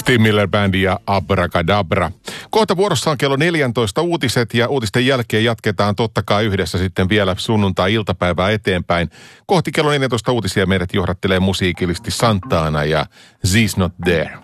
Steve Miller Band ja Abracadabra. Kohta vuorossa on kello 14 uutiset ja uutisten jälkeen jatketaan totta kai yhdessä sitten vielä sunnuntai-iltapäivää eteenpäin. Kohti kello 14 uutisia meidät johdattelee musiikillisesti Santana ja She's Not There.